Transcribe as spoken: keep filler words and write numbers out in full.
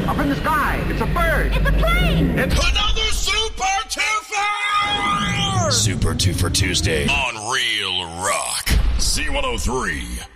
Up in the sky. It's a bird. It's a plane. It's another Super Twofer! Super Twofer Tuesday on Real Rock. Z one oh three.